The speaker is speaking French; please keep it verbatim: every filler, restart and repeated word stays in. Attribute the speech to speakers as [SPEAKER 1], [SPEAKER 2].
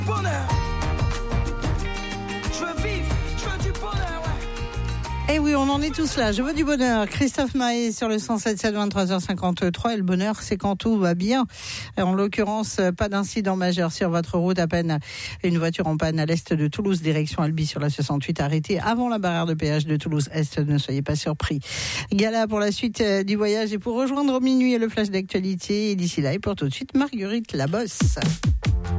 [SPEAKER 1] Bonheur. Je veux vivre, je veux du bonheur, ouais.
[SPEAKER 2] Eh oui, on en est tous là. Je veux du bonheur. Christophe Maé sur le cent sept sept, vingt-trois heures cinquante-trois. Et le bonheur, c'est quand tout va bien. En l'occurrence, pas d'incident majeur sur votre route. À peine une voiture en panne à l'est de Toulouse, direction Albi sur la soixante-huit, arrêtée avant la barrière de péage de Toulouse-Est. Ne soyez pas surpris. Gala pour la suite du voyage et pour rejoindre au minuit le flash d'actualité. Et d'ici là, et pour tout de suite, Marguerite Labosse.